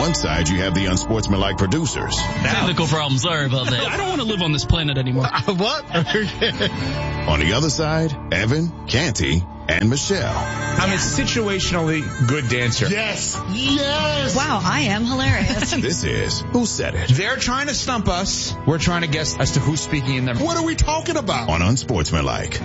one side, you have the unsportsmanlike producers. Technical problem. Sorry about that. I don't want to live on this planet anymore. What? On the other side, Evan, Canty, and Michelle. I'm a situationally good dancer. Yes. Yes. Wow, I am hilarious. This is Who Said It? They're trying to stump us. We're trying to guess as to who's speaking in them. What are we talking about? On Unsportsmanlike.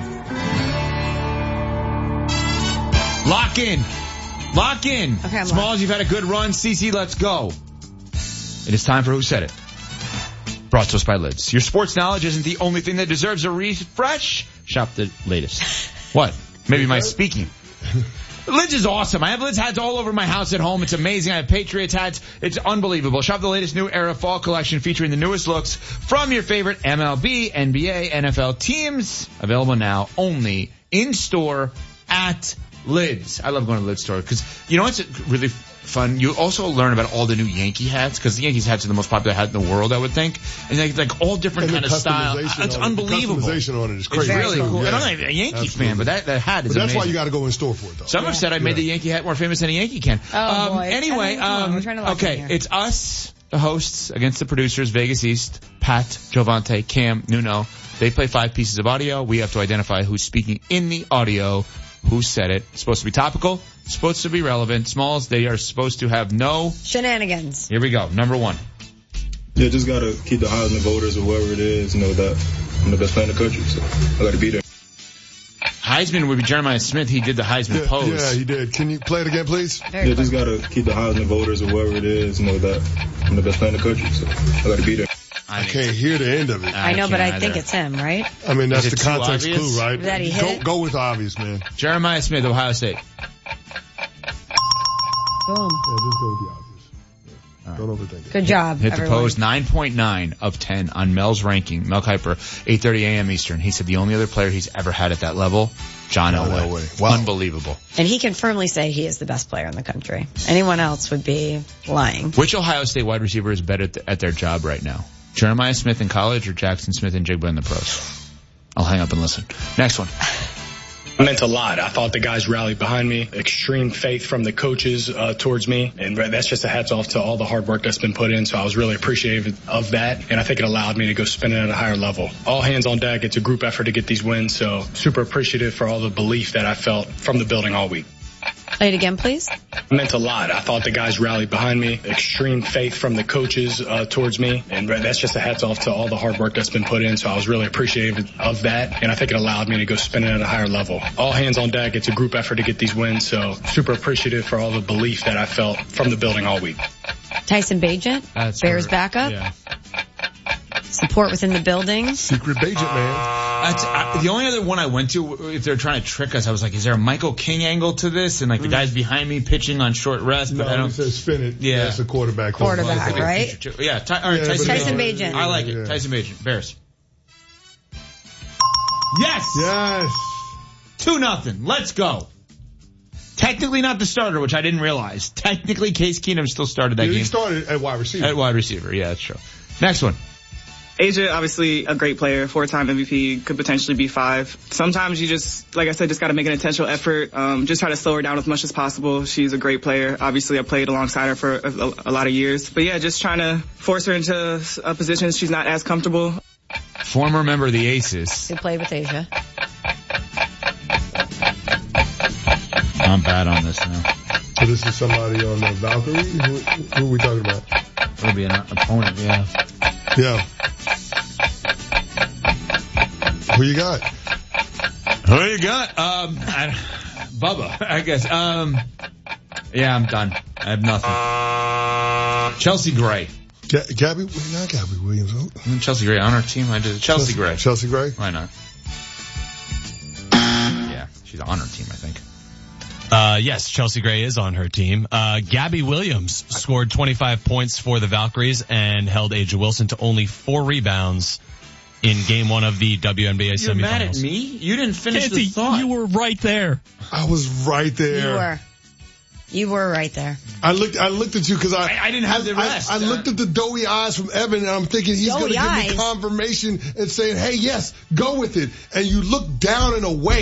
Lock in. Lock in. Okay, I'm Smalls, locked. you've had a good run. Cece, let's go. It is time for Who Said It? Brought to us by Lids. Your sports knowledge isn't the only thing that deserves a refresh. Shop the latest. What? Maybe my speaking. Lids is awesome. I have Lids hats all over my house at home. It's amazing. I have Patriots hats. It's unbelievable. Shop the latest new era fall collection featuring the newest looks from your favorite MLB, NBA, NFL teams. Available now only in store at Lids. I love going to the Lids store because you know what's really fun? You also learn about all the new Yankee hats because the Yankees hats are the most popular hat in the world, I would think. And like all different kind of style. It's unbelievable. The customization on it is crazy. It's really cool. Yeah. And I'm not a Yankee fan, but that hat is But that's amazing. why you got to go in store for it, though. Some have said I made the Yankee hat more famous than a Yankee can. Oh, boy. Anyway, Come on, we're trying to lock in okay, here. it's us, the hosts, against the producers, Vegas East, Pat, Jovante, Cam, Nuno. They play 5 pieces of audio. We have to identify who's speaking in the audio. Who said it? It's supposed to be topical. It's supposed to be relevant. Smalls, they are supposed to have no Shenanigans. Here we go. Number 1. Yeah, just gotta keep the Heisman voters or whoever it is, know that I'm the best player in the country, so I gotta be there. Heisman would be Jeremiah Smith. He did the Heisman pose. Yeah, he did. Can you play it again, please? Yeah, just gotta keep the Heisman voters or whoever it is, know that I'm the best player in the country, so I gotta be there. I can't hear the end of it. I know, but I can't think either. it's him, right? I mean, that's Is the it too context obvious? clue, right? That he hit it? Go with obvious, man. Jeremiah Smith, Ohio State. Boom. Yeah, just go with the obvious. Yeah. Don't overthink it. Good job, Hit the everyone. pose 9.9 of 10 on Mel's ranking. Mel Kiper, 8:30 a.m. Eastern. He said the only other player he's ever had at that level, John Elway. Wow. Unbelievable. And he can firmly say he is the best player in the country. Anyone else would be lying. Which Ohio State wide receiver is better at their job right now? Jeremiah Smith in college or Jackson Smith and Jigba in the pros? I'll hang up and listen. Next one. It meant a lot. I thought the guys rallied behind me. Extreme faith from the coaches towards me. And that's just a hats off to all the hard work that's been put in. So I was really appreciative of that. And I think it allowed me to go spin it at a higher level. All hands on deck. It's a group effort to get these wins. So super appreciative for all the belief that I felt from the building all week. Play it again, please. It meant a lot. I thought the guys rallied behind me. Extreme faith from the coaches towards me. And that's just a hats off to all the hard work that's been put in. So I was really appreciative of that. And I think it allowed me to go spin it at a higher level. All hands on deck. It's a group effort to get these wins. So super appreciative for all the belief that I felt from the building all week. Tyson Bagent, Bears backup. Yeah. Support within the building. Secret Bagent, man. The only other one I went to, if they're trying to trick us, I was like, is there a Michael King angle to this? And like the guy's behind me pitching on short rest, but I No, don't. he says spin it. Yeah. That's a quarterback. Quarterback, right? Yeah, all right, Yeah, Tyson, but- Tyson Bagent. I like it. Yeah. Tyson Bagent. Bears. Yes! Yes. 2-0. Let's go. Technically not the starter, which I didn't realize. Technically, Case Keenum still started that Yeah, game. he started at wide receiver. At wide receiver. Yeah, that's true. Next one. Asia, obviously a great player, 4-time MVP, could potentially be 5. Sometimes you just, like I said, just got to make an intentional effort. Just try to slow her down as much as possible. She's a great player. Obviously, I played alongside her for a lot of years. But yeah, just trying to force her into a position she's not as comfortable. Former member of the Aces. Who played with Asia. I'm bad on this now. So this is somebody on the Valkyrie? Who are we talking about? It'll be an opponent, yeah. Yeah. Who you got? Who you got? Bubba, I guess. Yeah, I'm done. I have nothing. Chelsea Gray. Gabby? Not Gabby Williams. Chelsea Gray on our team. I did Chelsea Gray. Chelsea Gray? Why not? Yeah, she's on our team, I think. Yes, Chelsea Gray is on her team. Gabby Williams scored 25 points for the Valkyries and held Asia Wilson to only 4 rebounds in game 1 of the WNBA semifinals. You're mad at me? You didn't finish the thought. You were right there. I was right there. You were right there. I looked at you because I didn't have the rest. I looked at the doughy eyes from Evan and I'm thinking he's going to give me confirmation and saying, hey, yes, go with it. And you looked down and away.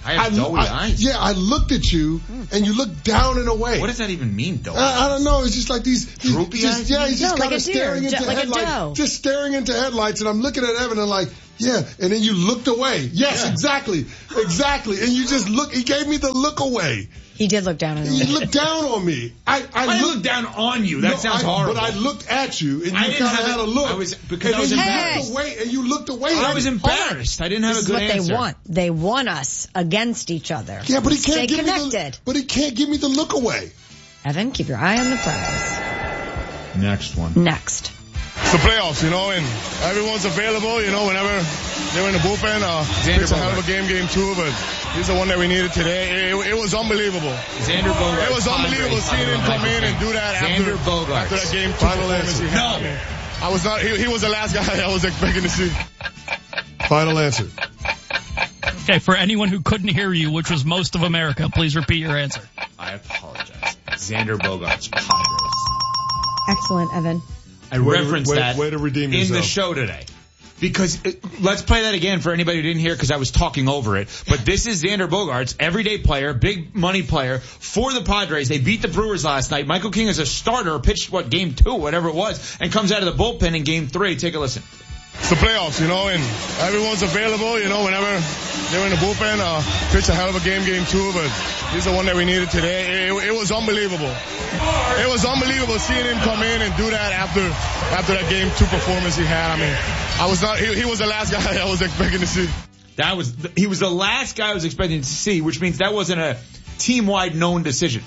I have doughy eyes. Yeah, I looked at you, and you looked down and away. What does that even mean, doughy I don't know. It's just like these droopy eyes? Yeah, he's just like kind of a deer, staring into like a headlights. doe. Just staring into headlights, and I'm looking at Evan and like, yeah, and then you looked away. Yes, exactly. And you just look. He gave me the look away. He did look down on me. He looked down on me. I looked down on you. That sounds horrible. But I looked at you, and you I didn't kind of had a look. I was embarrassed. And you looked away. I was embarrassed. I didn't have This a good is what answer. they want. They want us against each other. Yeah, but he Stay can't give connected. But he can't give me the look away. Evan, keep your eye on the prize. Next one. Next. It's the playoffs, and everyone's available, whenever they're in the bullpen. It's a hell of a game 2, but he's the one that we needed today. It was unbelievable. Xander Bogaerts. It was unbelievable seeing him come in and do that after that game 2 performance he had. No. I was not, he was the last guy I was expecting to see. Final answer. Okay, for anyone who couldn't hear you, which was most of America, please repeat your answer. I apologize. Xander Bogaerts, Padres. Excellent, Evan. I referenced that way to redeem in yourself. the show today. Because, let's play that again for anybody who didn't hear because I was talking over it. But this is Xander Bogaerts, everyday player, big money player for the Padres. They beat the Brewers last night. Michael King is a starter, pitched, game 2, whatever it was, and comes out of the bullpen in game 3. Take a listen. It's the playoffs, and everyone's available, whenever they're in the bullpen. Pitch a hell of a game 2, but he's the one that we needed today. It was unbelievable. It was unbelievable seeing him come in and do that after that game 2 performance he had. He was the last guy I was expecting to see. He was the last guy I was expecting to see, which means that wasn't a team-wide known decision.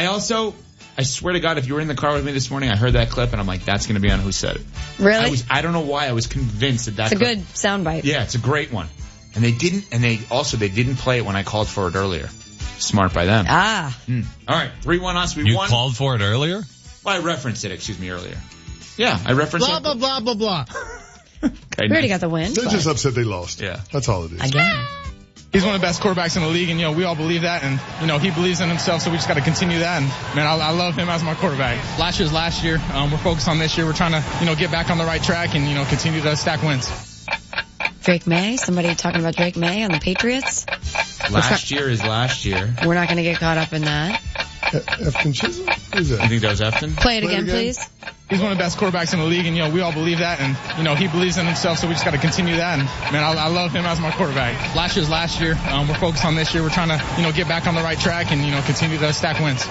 I swear to God, if you were in the car with me this morning, I heard that clip and I'm like, that's going to be on Who Said It. Really? I don't know why I was convinced that It's a good soundbite. Yeah, it's a great one. And they didn't play it when I called for it earlier. Smart by them. Ah. All right, 3-1 us. We You won. called for it earlier? Well, I referenced it, earlier. Yeah, I referenced it. Blah, blah, blah, blah, blah. Okay, We already got the win. They're just upset they lost. Yeah. That's all it is. Again. He's one of the best quarterbacks in the league, and, we all believe that, and, he believes in himself, so we just got to continue that, and, man, I love him as my quarterback. Last year's last year. We're focused on this year. We're trying to, get back on the right track and, continue to stack wins. Drake May? Somebody talking about Drake May on the Patriots? Last year is last year. We're not going to get caught up in that. Efton Chisholm? Who's that? You think that was Efton? Play it again, please. He's one of the best quarterbacks in the league, and, we all believe that, and, he believes in himself, so we just got to continue that, and, man, I love him as my quarterback. Last year's last year. We're focused on this year. We're trying to, get back on the right track and, continue to stack wins.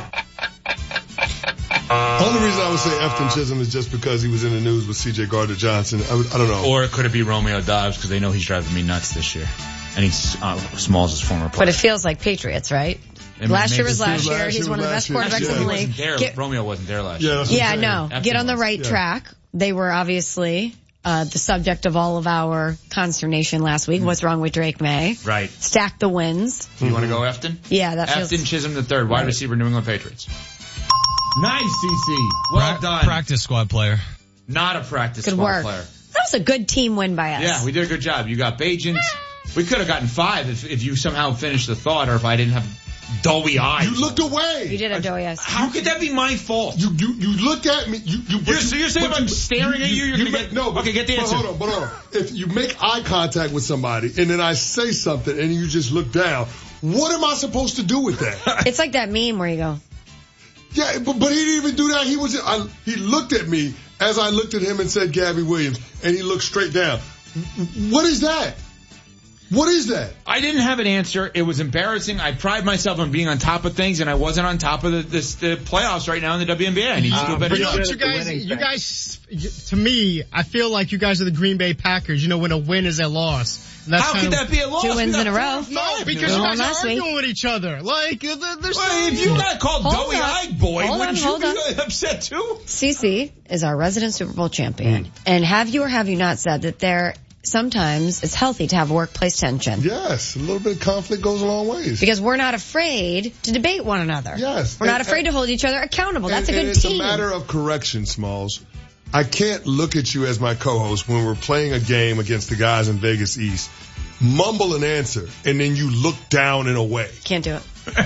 Only reason I would say Efton Chisholm is just because he was in the news with C.J. Gardner-Johnson. I don't know. Or it could be Romeo Dobbs because they know he's driving me nuts this year. And he's Smalls' former player. But it feels like Patriots, right? Last year was last year. He's one of the best quarterbacks in the league. Romeo wasn't there last year. Yeah, no. Get on the right track. They were obviously the subject of all of our consternation last week. What's wrong with Drake May? Right. Stack the wins. You want to go Efton? Yeah, that Efton feels... Chisholm III, wide receiver, New England Patriots. Nice, CC. Well done. Practice squad player. Not a practice Good squad work. player. That was a good team win by us. Yeah, we did a good job. You got Bajent. We could have gotten 5 if you somehow finished the thought, or if I didn't have doughy eyes. You looked away. You did have doughy eyes. How could that be my fault? You looked at me. So you're saying if I'm staring at you, you're going to get... No, okay, get the answer. Hold on. If you make eye contact with somebody and then I say something and you just look down, what am I supposed to do with that? It's like that meme where you go... Yeah, but he didn't even do that. He looked at me as I looked at him and said Gabby Williams, and he looked straight down. What is that? What is that? I didn't have an answer. It was embarrassing. I pride myself on being on top of things, and I wasn't on top of the playoffs right now in the WNBA. I need to do a better job. You guys, to me, I feel like you guys are the Green Bay Packers. When a win is a loss. How could that be a loss? 2 wins in a row. No, because you guys are arguing with each other. Like, there's if you got called doughy-eyed boy, wouldn't you be upset too? CC is our resident Super Bowl champion. And have you or have you not said that sometimes it's healthy to have workplace tension? Yes, a little bit of conflict goes a long ways. Because we're not afraid to debate one another. Yes. We're not afraid to hold each other accountable. That's a good it's team. It's a matter of correction, Smalls. I can't look at you as my co-host when we're playing a game against the guys in Vegas East, mumble an answer, and then you look down and away. Can't do it.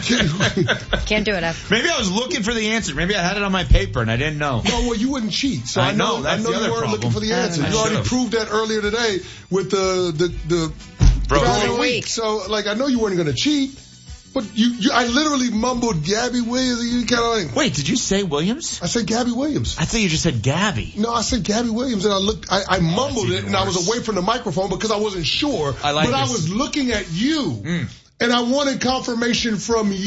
Can't do it, F. Maybe I was looking for the answer. Maybe I had it on my paper and I didn't know. No, well, you wouldn't cheat. So I know you weren't looking for the answer. You already proved that earlier today with the Throw the week. So, like, I know you weren't going to cheat, but I literally mumbled Gabby Williams, and you kind of like... Wait, did you say Williams? I said Gabby Williams. I thought you just said Gabby. No, I said Gabby Williams, and I mumbled it, and I was away from the microphone because I wasn't sure. I like but this. I was looking at you, and I wanted confirmation from you.